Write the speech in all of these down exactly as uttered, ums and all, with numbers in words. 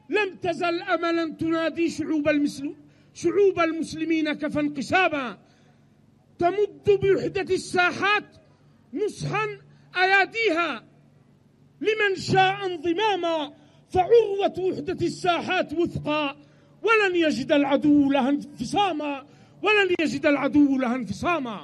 لم تزل أملا تنادي شعوب المسلم شعوب المسلمين كفا انقساما، تمد بوحدة الساحات نصحا أياديها لمن شاء انضماما، فعروة وحدة الساحات وثقى ولن يجد العدو لها انفصاما، ولن يجد العدو لها انفصاما.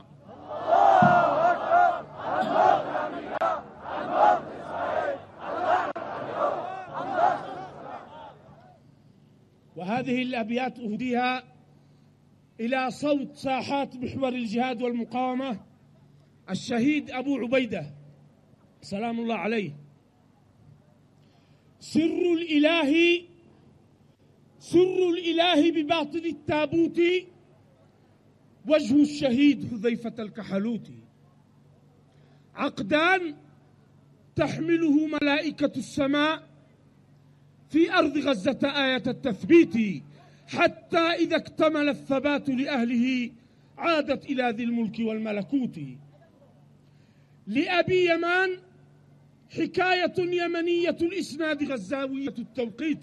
وهذه الأبيات أهديها إلى صوت ساحات محور الجهاد والمقاومة الشهيد أبو عبيدة سلام الله عليه. سر الإله سر الإله بباطن التابوت، وجه الشهيد حذيفة الكحلوت، عقدان تحمله ملائكة السماء في أرض غزة آية التثبيت، حتى إذا اكتمل الثبات لأهله عادت إلى ذي الملك والملكوت. لأبي يمان حكاية يمنية الإسناد غزاوية التوقيت،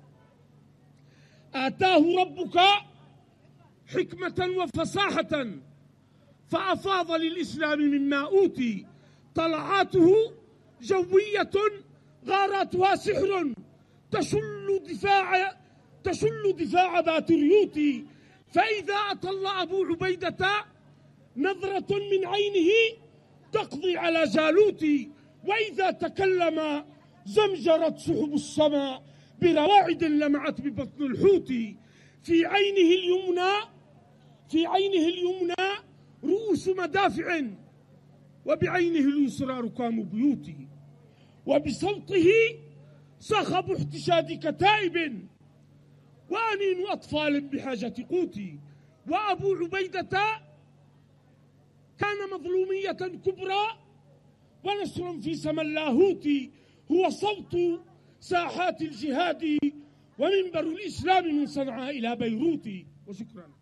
آتاه ربك حكمة وفصاحة فأفاض للإسلام مما أوتي، طلعاته جوية غاراتها سحر تشل دفاع تشل دفاع ذات ريوت، فإذا أطل أبو عبيدة نظرة من عينه تقضي على جالوت، وإذا تكلم زمجرت سحب السماء برواعد لمعت ببطن الحوت، في عينه اليمنى في عينه اليمنى رؤوس مدافع، وبعينه اليسرى ركام بيوت، وبصوته صخب احتشاد كتائب، وأنين أطفال بحاجة قوت. وأبو عبيدة كان مظلومية كبرى ونصر في سما اللاهوت، هو صوت ساحات الجهاد ومنبر الإسلام من صنعاء إلى بيروت. وشكرا.